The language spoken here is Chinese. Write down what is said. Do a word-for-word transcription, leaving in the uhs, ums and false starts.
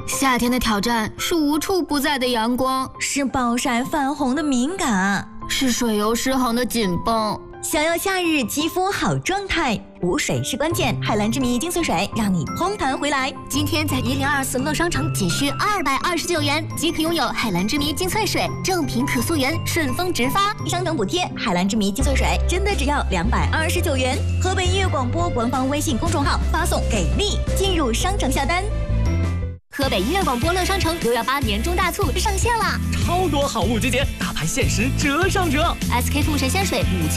夏天的挑战是无处不在的阳光， 是暴晒泛红的敏感， 是水油失衡的紧绷。 想要夏日肌肤好状态，补水是关键。海蓝之谜精粹水让你嘭弹回来。 今天在一零二四乐商城仅需二百二十九元即可拥有海蓝之谜精粹水，正品可溯源，顺丰直发， 商城补贴。海蓝之谜精粹水真的只要两百二十九元。河北音乐广播官方微信公众号发送给力进入商城下单。 河北音乐广播乐商城六幺八年终大促上线了， 超多好物集结，大盘限时折上折。 S K 富神仙水五